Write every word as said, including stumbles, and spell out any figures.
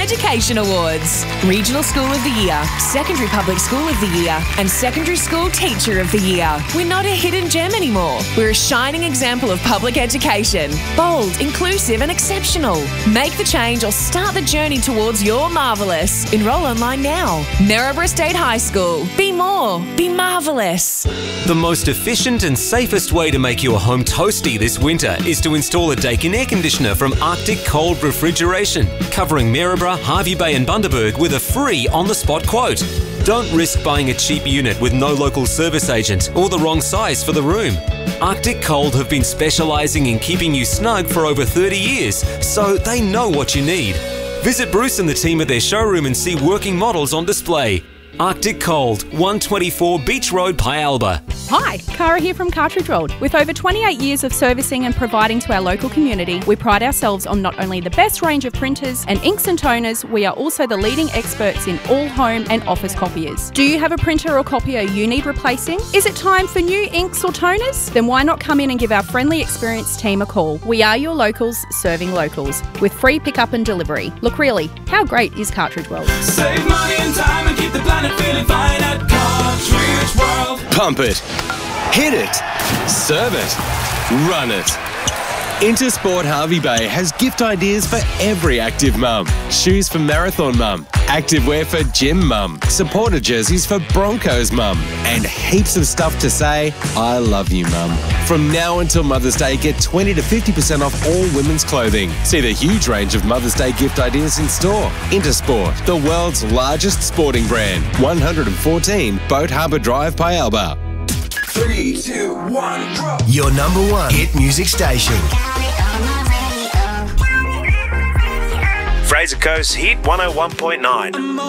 Education Awards. Regional School of the Year, Secondary Public School of the Year, and Secondary School Teacher of the Year. We're not a hidden gem anymore. We're a shining example of public education. Bold, inclusive and exceptional. Make the change or start the journey towards your marvellous. Enrol online now. Maryborough State High School. Be more. Be marvellous. The most efficient and safest way to make your home toasty this winter is to install a Daikin air conditioner from Arctic Cold Refrigeration, covering Maryborough, Hervey Bay and Bundaberg with a free on-the-spot quote. Don't risk buying a cheap unit with no local service agent or the wrong size for the room. Arctic Cold have been specialising in keeping you snug for over thirty years, so they know what you need. Visit Bruce and the team at their showroom and see working models on display. Arctic Cold, one twenty-four Beach Road, Pyalba. Hi, Cara here from Cartridge World. With over twenty-eight years of servicing and providing to our local community, we pride ourselves on not only the best range of printers and inks and toners, we are also the leading experts in all home and office copiers. Do you have a printer or copier you need replacing? Is it time for new inks or toners? Then why not come in and give our friendly, experienced team a call? We are your locals serving locals with free pickup and delivery. Look, really, how great is Cartridge World? Save money and time and keep the planet feeling fine at Cartridge World. Pump it, hit it, serve it, run it. Intersport Hervey Bay has gift ideas for every active mum. Shoes for marathon mum, activewear for gym mum, supporter jerseys for Broncos mum, and heaps of stuff to say, I love you mum. From now until Mother's Day, get twenty to fifty percent off all women's clothing. See the huge range of Mother's Day gift ideas in store. Intersport, the world's largest sporting brand. one fourteen Boat Harbour Drive, Pyalba. Three, two, one, drop. Your number one hit music station. Fraser Coast Hit one oh one point nine.